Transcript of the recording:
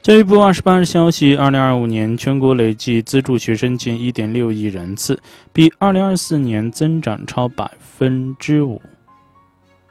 教育部28日消息，2025年全国累计资助学生近1.6亿人次，比2024年增长超5%。